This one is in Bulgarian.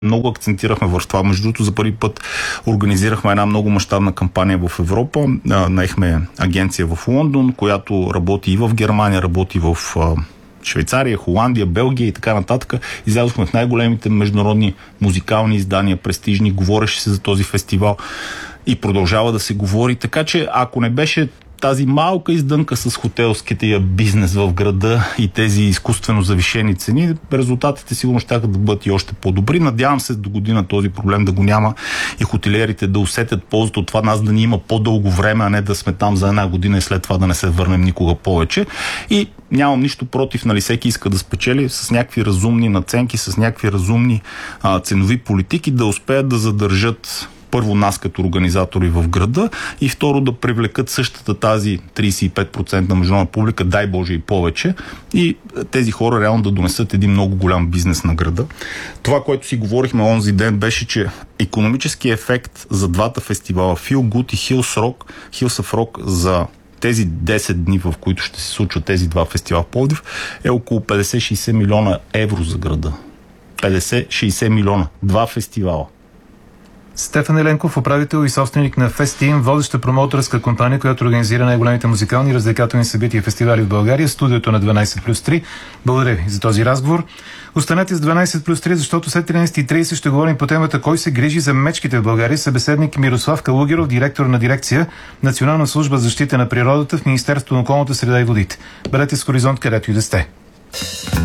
Много акцентирахме върху това. Между другото, за първи път организирахме една много мащабна кампания в Европа. Наехме агенция в Лондон, която работи и в Германия, работи в Швейцария, Холандия, Белгия и така нататък. Излязохме в най-големите международни музикални издания, престижни. Говореше се за този фестивал и продължава да се говори. Така че, ако не беше тази малка издънка с хотелския бизнес в града и тези изкуствено завишени цени, резултатите сигурно ще да бъдат и още по-добри. Надявам се до година този проблем да го няма и хотелиерите да усетят ползата от това нас да ни има по-дълго време, а не да сме там за една година и след това да не се върнем никога повече. И нямам нищо против, всеки иска да спечели с някакви разумни наценки, с някакви разумни ценови политики, да успеят да задържат първо нас като организатори в града и второ да привлекат същата тази 35% на международна публика, дай Боже и повече, и тези хора реално да донесат един много голям бизнес на града. Това, което си говорихме онзи ден, беше, че икономическият ефект за двата фестивала Feel Good и Hills of Rock за тези 10 дни, в които ще се случват тези два фестивала в Пловдив, е около 50-60 милиона евро за града. 50-60 милиона. Два фестивала. Стефан Еленков, управител и собственик на FestTeam, водеща промоуторска компания, която организира най-големите музикални и развлекателни събития и фестивали в България, студиото на 12+3. Благодаря ви за този разговор. Останете с 12+3, защото след 13:30 ще говорим по темата кой се грижи за мечките в България. Събеседник Мирослав Калугеров, директор на дирекция Национална служба за защита на природата в Министерството на околната среда и водите. Бъдете с Хоризонт, където и да сте.